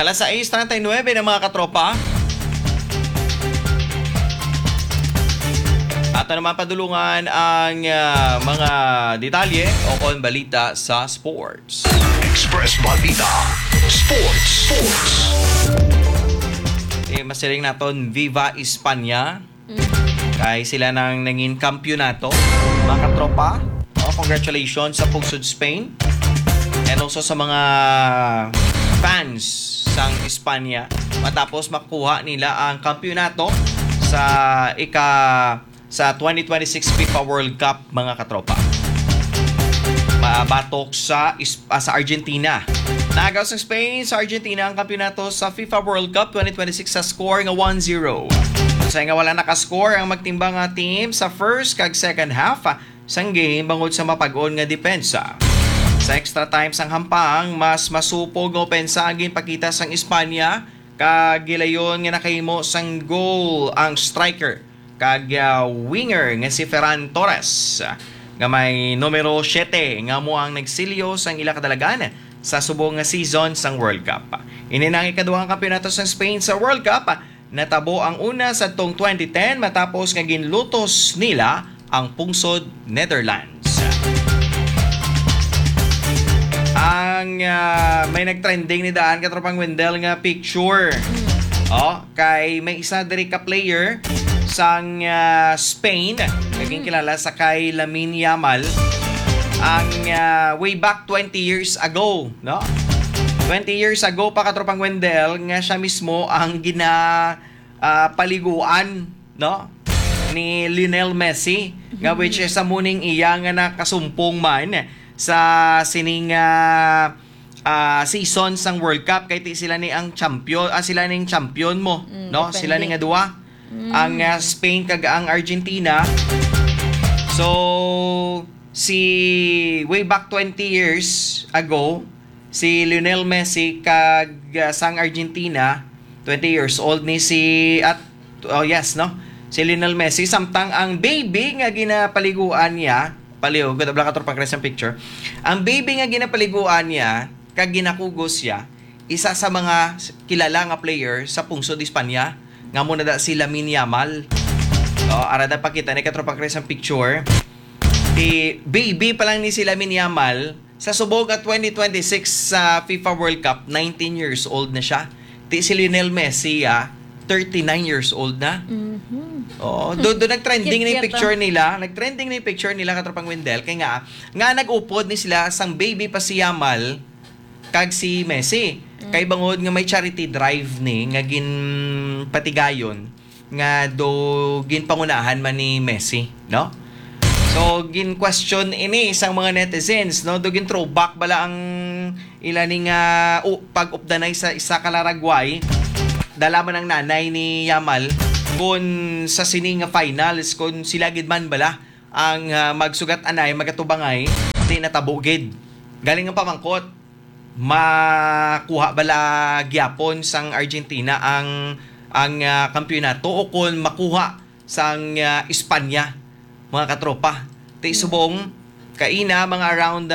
Alas 6:39 ng mga katropa. At naman padulungan ang mga detalye o kung balita sa sports. Express Balita Sports. Masiling naton Viva España. Kay sila nang nangin kampyonato. Mga katropa, congratulations sa Pugsod Spain. And also sa mga fans sang Espanya matapos makuha nila ang kampyonato sa 2026 FIFA World Cup, mga katropa. Mabatok sa Argentina. Nagaw sa Spain sa Argentina ang kampyonato sa FIFA World Cup 2026 sa score nga 1-0. Sa nga wala nakascore ang magtimbang nga team sa first kag second half sang game bangod sa mapag-on nga depensa. Sa extra time sang hampang, mas masupog nga opensa ang ginpakita sang Espanya kag gilayon nga nakahimo sang goal ang striker kag winger nga si Ferran Torres nga may numero 7 nga mo ang nagsilyo sang ila kadalagan sa subong nga season sang World Cup. Ini nang ikaduhang kampyonato sa Spain sa World Cup. Natabo ang una sa tong 2010 matapos nga ginlutos nila ang pungsod Netherlands. Ang may nagtrending ni Daan katropang Wendell nga picture. Kay may isa diri ka player sang Spain, naging kilala sa kay Lamine Yamal ang way back 20 years ago, no? 20 years ago pa katropang Wendell nga siya mismo ang paliguan, no, ni Lionel Messi nga which is sa muning iya nga nakasumpong man sa sining season sang World Cup kay ti sila ni ang champion, sila ning champion mo, no? Defending. Sila ni nga duwa. Ang Spain kag ang Argentina. So si way back 20 years ago si Lionel Messi kag sang Argentina 20 years old ni si si Lionel Messi samtang ang baby nga ginapaliguan niya paliw gud abla katropa sa picture. Ang baby nga ginapaliguan niya kag ginakugos siya isa sa mga kilala nga player sa pungsod Espanya nga mo na da si Lamine Yamal. Arada pakita ni katropa sa picture. Baby pa lang ni si Lamine Yamal sa subog at 2026 sa FIFA World Cup, 19 years old na siya. Si Lionel Messi 39 years old na. Doon nag-trending na yung picture nila. Nag-trending na yung picture nila katropang Wendell. Kaya nga nag-upod ni sila sang baby pa si Yamal kag si Messi. Kay bangod nga may charity drive ni nga gin patigayon nga gin pangunahan man ni Messi, no? So gin question ini isang mga netizens, no? Gin throwback bala ang ilaning pag-updanay sa isa ka Laragway. Dala man ang nanay ni Yamal kung sa sining finals kung sila gid man bala ang magsugat anay magatubangay di natabugid. Galing ang pamangkot makuha bala gyapon sang Argentina ang kampyonato o kung makuha sang Espanya, mga katropa. Ti subong kaina mga around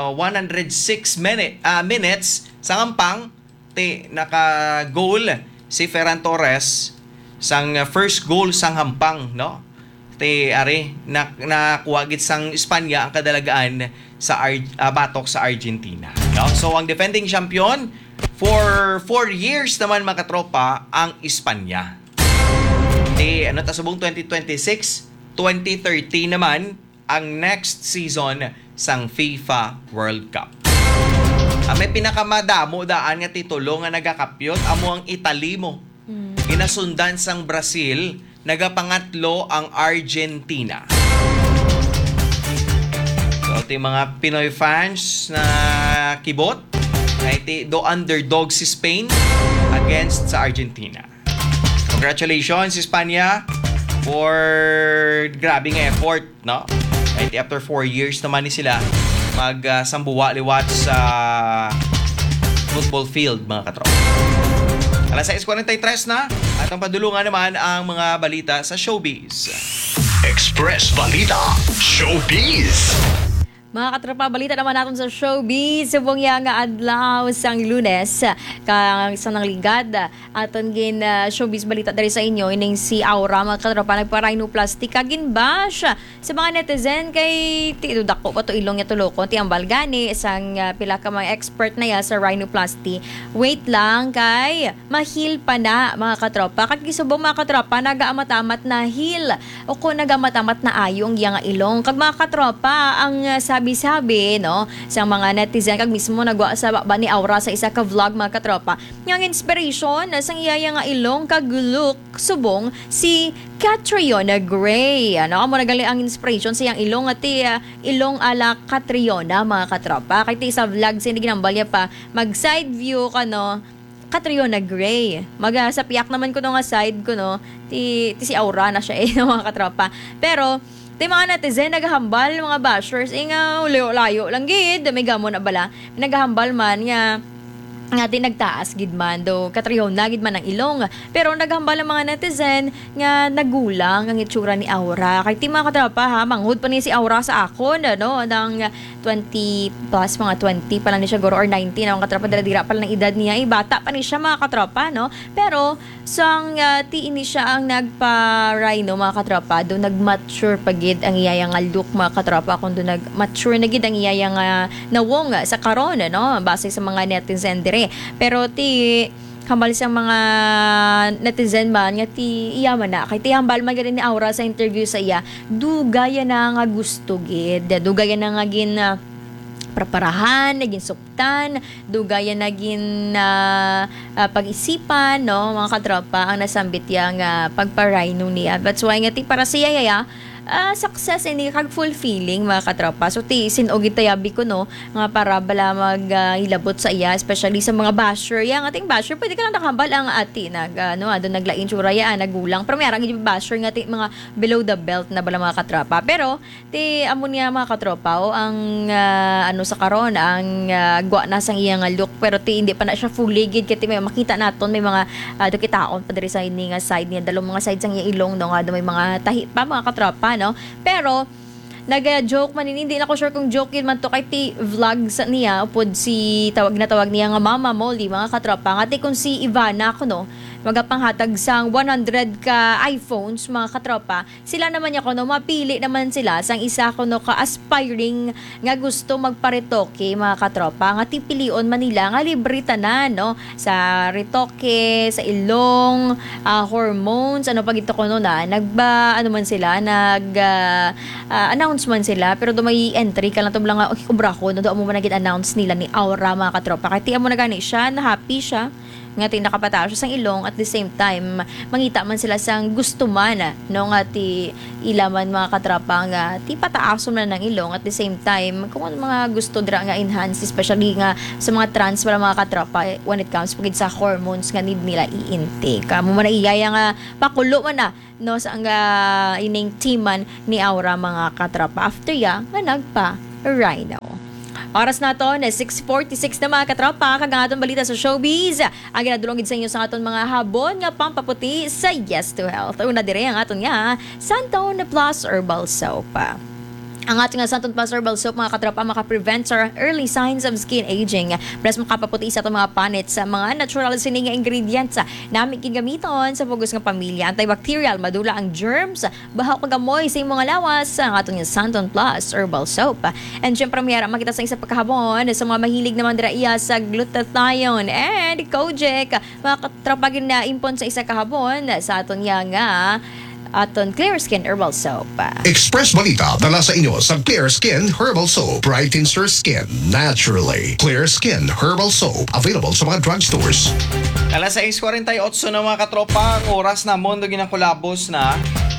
106 minutes sa ngampang ti naka-goal si Ferran Torres sang first goal sang hampang, no? Ti nakuha gid sang Espanya ang kadalagaan sa batok sa Argentina, no? So ang defending champion for 4 years naman mga katropa ang Espanya. Subong 2026, 2030 naman ang next season sang FIFA World Cup. May pinakamadamo daan nga titulo nga nagakapyot amo ang Italy mo. Ginasundan sang Brazil, nagapangatlo ang Argentina. So iti mga Pinoy fans na kibot, do underdog si Spain against sa Argentina. Congratulations Espanya for grabing effort, no? After 4 years naman ni sila magsambuwa liwat sa football field, mga katropa. Alas 6:43 na at ang padulungan naman ang mga balita sa showbiz. Express Balita Showbiz. Mga katropa, balita naman natin sa showbiz. Subong yang adlaw sang Lunes, kang isang ng ligad. Aton gin showbiz balita dari sa inyo, ining si Aura, mga katropa, nagpa-rhinoplasty kagin bash sa mga netizen kay tidudako pa to ilong niya tuloko. Ti ambal gani, isang pila ka mga expert na ya sa rhinoplasty. Wait lang kay mahil pa na, mga katropa. Kagkisubong mga katropa, nagaamat-amat na heal o kung nagaamat-amat na ayong yang ilong. Kag mga katropa, ang sabi-sabi no sa mga netizen kag mismo nagwa sa ba ni Aura sa isa ka vlog, mga katropa, yang inspiration sang iyaya nga ilong kag look subong si Catriona Gray. Ano amo nagali ang inspiration sa iyang ilong at ilong ala Catriona, mga katropa. Kay ti sa vlog sini ginambal niya pa mag side view kano Catriona Gray. Sa piyak naman ko no nga side ko no ti si Aura na siya no, mga katropa. Pero ti mga netizen naghahambal, mga bashers, nga layo lang gid, may gamon na bala. Naghahambal man nga di nagtaas gid man do Catriona gid man ang ilong, pero naghambal ang mga netizen nga nagulang ang itsura ni Aura. Kay ti mga katropa ha, manghud pa ni si Aura sa akon no ng 20 plus, mga 20 pa lang ni siya guro or 19 ang katropa, dira pa lang ng edad niya, bata pa ni siya, mga katropa, no. Pero sang ti ini siya ang nagpa-rhino, mga katropa, do nag-mature pa gid ang iyaya nga look, mga katropa, kung do nag-mature na gid ang iyaya nga nawong sa karon no base sa mga netizen dire. Pero ti hambal sa mga netizen man nga ti iyaman na kay ti hambal man gid ni Aura sa interview sa iya, dugaya na nga gusto gid, dugaya na nga gin preparahan, naging suktan, dugaya naging pag-isipan no, mga katropa, ang nasambit yang pagpa-rhino niya. That's why nga ti para siya yaya success ini kag fulfilling, mga katropa. So ti sinogit tayabi ko no nga para bala hilabot sa iya, especially sa mga basher. Yang ating basher pwede ka lang nakambal ang ati adon naglain tsura ya nagulang. Pero mayroong gid basher nga ti mga below the belt na bala, mga katropa. Pero ti amo niya, mga katropa, ang sa karon ang gwa na sang iya nga look, pero ti hindi pa na siya fully gid kay ti may makita naton may mga dokitaon pa diri sa ini nga side niya, dalong mga side sang iya ilong no nga may mga tahi pa, mga katropa, no. Pero nag-joke man hindi na ko sure kung joke yun man to kay ti vlog sa niya upod si tawag niya nga Mama Molly, mga katropa, nga ti kung si Ivana ko no magapanghatag sang 100 ka iPhones, mga katropa, sila naman niya ko no mapili naman sila sang isa ko no ka aspiring nga gusto magparetoke, mga katropa, nga tipilion Manila nga libre tanan no sa retoke, sa ilong, hormones, ano pag ito ko no na man sila announce man sila, pero do may entry ka lang tum lang kubra ko no do mo man announce nila ni Aura, mga katropa. Kaya ti amo na gani siya, na happy siya nga ti nakapataas siya sang ilong, at the same time mangita man sila sang gusto man no nga ti ilaman, mga katrapa, nga ti pataasom na ng ilong, at the same time kung mga gusto dira nga enhance, especially nga sa mga trans wala, mga katrapa, when it comes pagid sa hormones nga need nila i-intake. Mo man iyaya nga pakulo man no sa ining teaman ni Aura, mga katrapa, after ya nga nagpa rhino. Oras na to na 6:46 na, mga katropa, kagangaton balita sa showbiz. Ang ginadulongid sa inyo sa aton mga habon nga pampaputi sa Yes to Health. Una dire ang aton nga Santon Plus Herbal Soap. Ang ating Santon Plus Herbal Soap, mga katropa, makaprevent sa early signs of skin aging. Plus makapaputi sa itong mga panit sa mga natural sining ingredients namin gigamiton sa pugos ng pamilya. Antibacterial, madula ang germs, bahaw kagamoy sa mga lawas. Ang ating Santon Plus Herbal Soap. And syempre mayara makita sa isa pagkahabon sa mga mahilig naman dira iya sa glutathione and Kojic. Mga katropa, na impon sa isa kahabon sa aton nga aton Clear Skin Herbal Soap. Express Balita dala sa inyo sa Clear Skin Herbal Soap. Brightens your skin naturally. Clear Skin Herbal Soap. Available sa mga drugstores. Alas 6:48 na, mga katropa, ang oras na mondo ginakulabos na.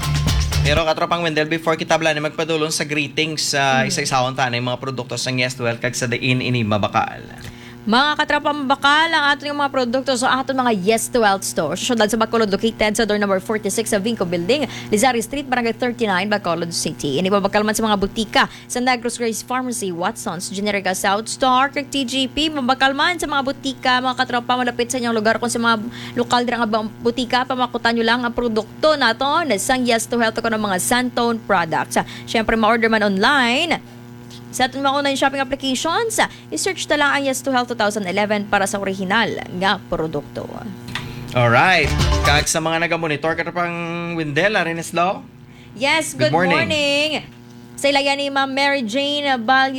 Pero katropang Wendell, before kita bala na magpadulong sa greetings sa isa-isahon tanay mga produkto sa Yes to Health kag sa Dain ini Mabakal. Mga katrapang bakal, ang ating mga produkto sa ating mga Yes to Health store. Syudad sa Bacolod, located sa door number 46 sa Vinco Building, Lizari Street, Barangay 39, Bacolod City. Inibabakal man sa mga butika sa Negros Grace Pharmacy, Watson's, Generica South Star, kag TGP. Mabakal man sa mga butika, mga katropa, malapit sa inyong lugar. Kung sa mga lokal dira nga butika, pamakutan nyo lang ang produkto nato na sang Yes to Health ko ng mga Santon products. Siyempre, ma-order man online Sa atong mga online shopping applications, i-search na lang ang Yes to Health 2011 para sa original nga produkto. Alright. Kag sa mga nagamonitor ka pang Windel, Arines Law. Yes, Good good morning. morning. Sa ilayan ni Ma'am Mary Jane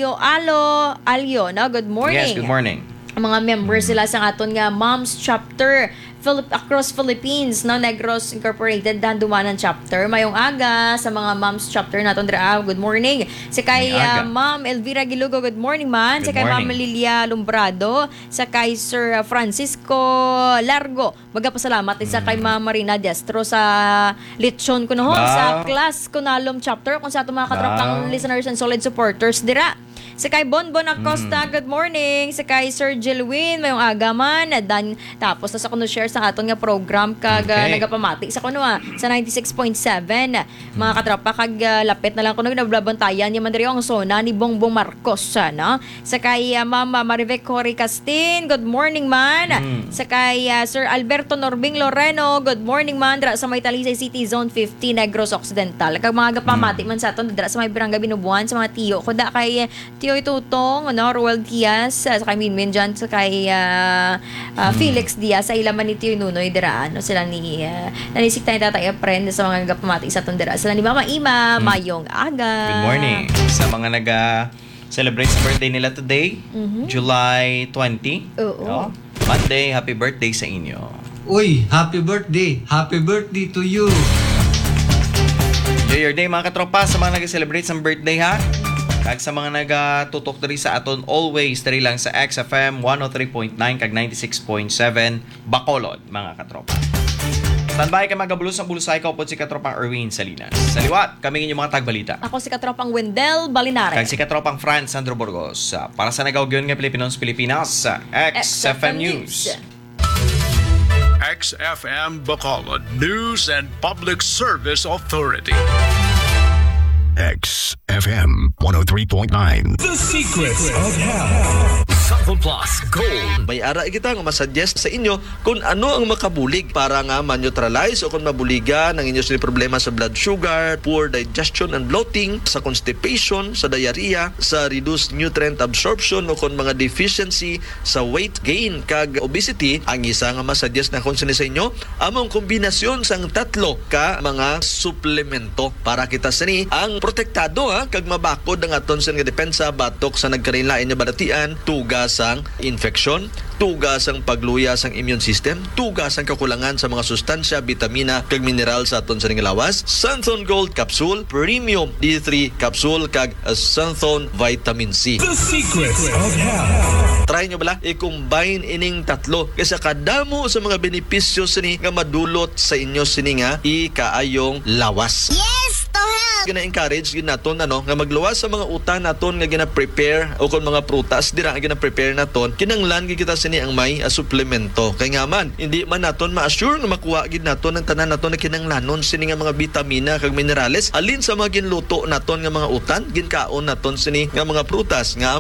Alio, no? Good morning. Yes, good morning. Ang mga members sila sa aton nga Moms Chapter across Philippines, no? Negros Incorporated, Dandumanan Chapter. Mayong aga sa mga Moms Chapter naton dira. Good morning. Sa kay Mayong aga. Ma'am Elvira Gilugo, good morning man. Good Sa kay Ma'am morning. Lilia Lumbrado, sa kay Sir Francisco Largo. Magpasalamat din sa kay Ma'am Marina Destro sa lechon ko noon sa class Kunalom Chapter kung sa ato mga katropang listeners and solid supporters dira. Sa kay Bonbon Acosta, good morning. Sa kay Sir Jelwin, mayong aga man. Tapos na sa kuno share sa aton nga program kag Okay. nagapamati sa kuno sa 96.7. Mga katropa kag lapit na lang kuno naglabantayan ni Mandrio ang sona ni Bongbong Marcos no. Sa kay Mama Marivec Cory Castin, good morning man. Sa kay Sir Alberto Norbing Loreno, good morning man dra sa may Talisay City Zone 50 Negros Occidental. Kag mga gapamati man sa aton dra sa may Barangay Binubuan sa mga tiyo ko da kay Tiyo Itutong, no, Roel Diaz, sa kay Minmin dyan, sa kay Felix Diaz, sa ilaman ni Tiyo Nunoy, dira, no, sila ni, nanisik tayo tatay friend sa mga gapamati sa itong dira. Sila ni Mama Ima, mayong aga. Good morning. Sa mga celebrate sa birthday nila today, July 20. Oo. No? Monday, happy birthday sa inyo. Uy, happy birthday! Happy birthday to you! Enjoy your day mga katropa sa mga nag-celebrate sa birthday ha. Kag sa mga nagatutok diri sa aton always diri lang sa XFM 103.9 kag 96.7 Bacolod mga katropa. Standby ka magabulos ang bulusay ka upod si katropang Erwin Salinas. Sa liwat, kami inyong mga tagbalita. Ako si katropang Wendell Balinare. Kag si katropang Franz Sandro Burgos. Para sa nagawagyon nga Pilipinos Pilipinas sa XFM News. XFM Bacolod News and Public Service Authority. XFM 103.9. The Secrets of Health. Sample Plus Gold. May ara kita nga masuggest sa inyo kung ano ang makabulig para nga ma-neutralize o kung mabuligan ang inyo sa problema sa blood sugar, poor digestion and bloating, sa constipation, sa diarrhea, sa reduced nutrient absorption o kung mga deficiency sa weight gain kag obesity. Ang isa nga masuggest na kung sa inyo among kombinasyon sang tatlo ka mga suplemento para kita sini ang protektado kag mabakod ang aton sa nga depensa batok sa nagkarinlain nga balatian, tugas ang infeksyon, tugas ang pagluya sang immune system, tugas ang kakulangan sa mga sustansya, vitamina kag mineral sa aton sa lawas. Santhon Gold Capsule, Premium D3 Capsule kag Santhon Vitamin C. The Secrets of Health. Try nyo bala i-combine ining tatlo kasi kadamo sa mga benepisyo sini nga madulot sa inyo sini nga ikaayong lawas. Gina-encourage gid naton nga magluwas sa mga utan naton nga gina-prepare o kung mga prutas dira nga gina-prepare naton kinanglan gid kita sini ang may suplemento kay nga man hindi man naton ma-assure nga makuha gid naton ang tanan naton na kinanglanon sini nga mga vitamina kag minerales alin sa mga ginluto naton nga mga utan ginkaon naton sini nga mga prutas nga